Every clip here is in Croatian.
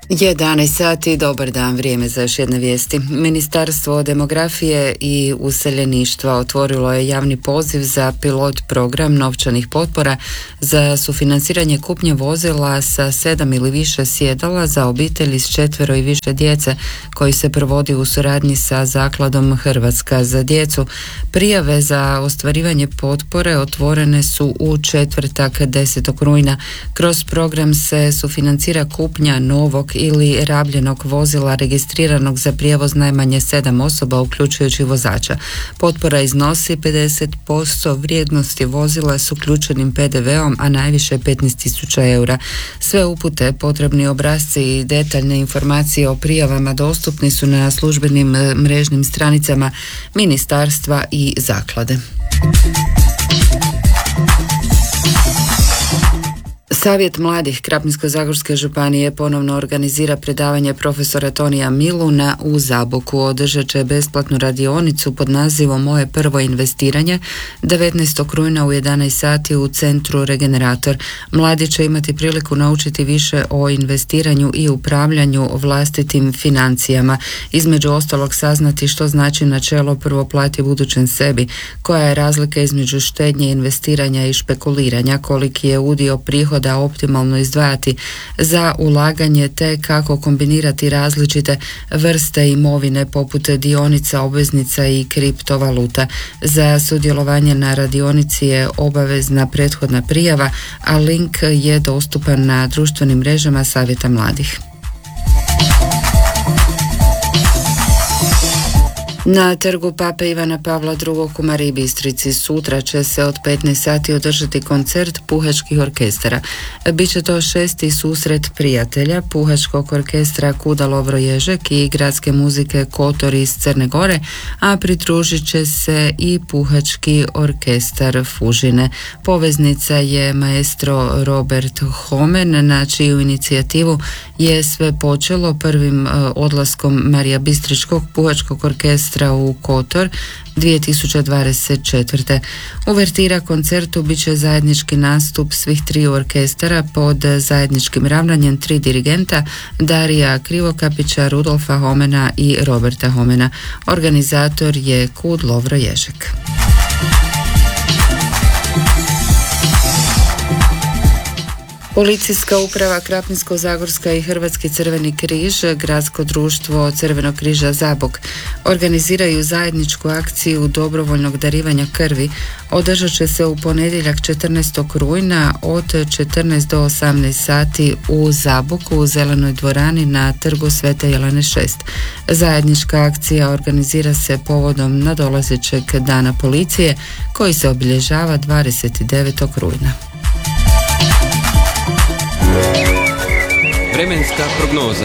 11 sati, dobar dan, vrijeme za još jedne vijesti. Ministarstvo demografije i useljeništva otvorilo je javni poziv za pilot program novčanih potpora za sufinanciranje kupnje vozila sa 7 ili više sjedala za obitelji s 4 i više djece, koji se provodi u suradnji sa Zakladom Hrvatska za djecu. Prijave za ostvarivanje potpore otvorene su u četvrtak 10. rujna. Kroz program se sufinancira kupnja novog ili rabljenog vozila registriranog za prijevoz najmanje 7 osoba, uključujući vozača. Potpora iznosi 50% vrijednosti vozila s uključenim PDV-om, a najviše 15.000 eura. Sve upute, potrebni obrasci i detaljne informacije o prijavama dostupni su na službenim mrežnim stranicama ministarstva i zaklade. Savjet mladih Krapinsko-zagorske županije ponovno organizira predavanje profesora Tonija Miluna u Zaboku. Održat će besplatnu radionicu pod nazivom Moje prvo investiranje 19. rujna u 11 sati u centru Regenerator. Mladi će imati priliku naučiti više o investiranju i upravljanju vlastitim financijama. Između ostalog saznati što znači načelo prvo plati budućem sebi, koja je razlika između štednje, investiranja i špekuliranja, koliki je udio prihoda optimalno izdvajati za ulaganje, te kako kombinirati različite vrste imovine poput dionica, obveznica i kriptovaluta. Za sudjelovanje na radionici je obavezna prethodna prijava, a link je dostupan na društvenim mrežama Savjeta mladih. Na trgu Pape Ivana Pavla II. U Mariji Bistrici sutra će se od 15 sati održati koncert puhačkih orkestara. Biće to 6. susret prijatelja puhačkog orkestra Kuda Lovro Ježek i gradske muzike Kotor iz Crne Gore, a pridružit će se i puhački orkestar Fužine. Poveznica je maestro Robert Homen, na čiju inicijativu je sve počelo prvim odlaskom Marija Bistričkog puhačkog orkestra u Kotor 2024. Uvertira koncertu bit će zajednički nastup svih triju orkestara pod zajedničkim ravnanjem 3 dirigenta, Darija Krivokapića, Rudolfa Homena i Roberta Homena. Organizator je Kud Lovro Ježek. Policijska uprava Krapinsko-zagorska i Hrvatski crveni križ, gradsko društvo Crvenog križa Zabok organiziraju zajedničku akciju dobrovoljnog darivanja krvi. Održat će se u ponedjeljak 14. rujna od 14 do 18 sati u Zaboku u Zelenoj dvorani na trgu Svete Jelene 6. Zajednička akcija organizira se povodom nadolazećeg dana policije koji se obilježava 29. rujna. Vremenska prognoza.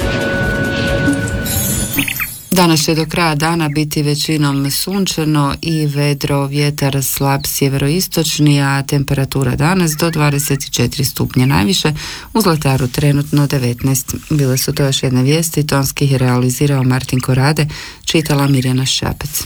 Danas će do kraja dana biti većinom sunčano i vedro, vjetar slab sjeveroistočni, a temperatura danas do 24 stupnja najviše, u Zlataru trenutno 19. Bile su to još jedne vijesti, tonski ih je realizirao Martin Korade, čitala Mirjana Šapec.